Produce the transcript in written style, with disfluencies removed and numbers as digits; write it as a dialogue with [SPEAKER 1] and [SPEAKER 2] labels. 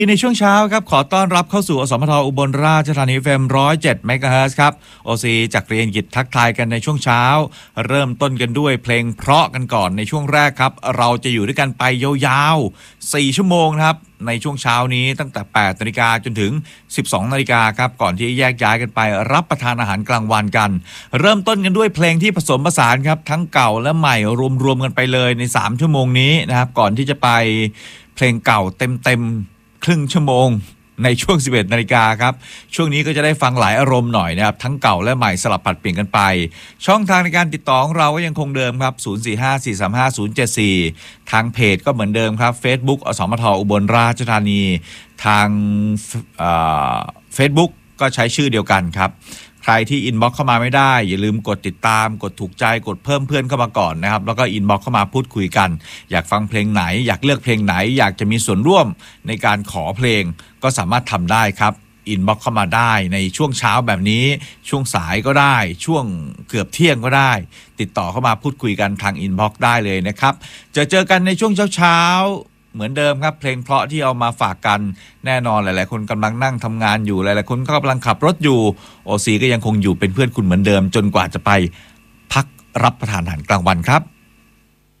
[SPEAKER 1] ในช่วงเช้าครับขอต้อนรับเข้าสู่อสมทอุบลราชธานี FM 107 เมกะเฮิรตซ์ครับโอซีจากเรียนหยิบทักทายกันในช่วงเช้าเริ่มต้นกันด้วยเพลงเพราะกันก่อนในช่วงแรกครับเราจะอยู่ด้วยกันไปยาวๆ4ชั่วโมงครับในช่วงเช้านี้ตั้งแต่ 8 นาฬิกาจนถึง 12 นาฬิกาครับก่อนที่แยกย้ายกันไปรับประทานอาหารกลางวันกันเริ่มต้นกันด้วยเพลงที่ผสมผสานครับทั้งเก่าและใหม่รวมๆกันไปเลยใน3ชั่วโมงนี้นะครับก่อนที่จะไปเพลงเก่าเต็มครึ่งชั่วโมงในช่วง 11 นาฬิกาครับช่วงนี้ก็จะได้ฟังหลายอารมณ์หน่อยนะครับทั้งเก่าและใหม่สลับผัดเปลี่ยนกันไปช่องทางในการติดต่อของเราก็ยังคงเดิมครับ0454355074ทางเพจก็เหมือนเดิมครับ Facebook อสมทอุบลราชธานีทางFacebook ก็ใช้ชื่อเดียวกันครับใครที่อินบ็อกซ์เข้ามาไม่ได้อย่าลืมกดติดตามกดถูกใจกดเพิ่มเพื่อนเข้ามาก่อนนะครับแล้วก็อินบ็อกซ์เข้ามาพูดคุยกันอยากฟังเพลงไหนอยากเลือกเพลงไหนอยากจะมีส่วนร่วมในการขอเพลงก็สามารถทำได้ครับอินบ็อกซ์เข้ามาได้ในช่วงเช้าแบบนี้ช่วงสายก็ได้ช่วงเกือบเที่ยงก็ได้ติดต่อเข้ามาพูดคุยกันทางอินบ็อกซ์ได้เลยนะครับเจอกันในช่วงเช้าเหมือนเดิมครับเพลงเพราะที่เอามาฝากกันแน่นอนหลายๆคนกำลังนั่งทำงานอยู่หลายๆคนก็กำลังขับรถอยู่โอซีก็ยังคงอยู่เป็นเพื่อนคุณเหมือนเดิมจนกว่าจะไปพักรับประทานอาหารกลางวันครับ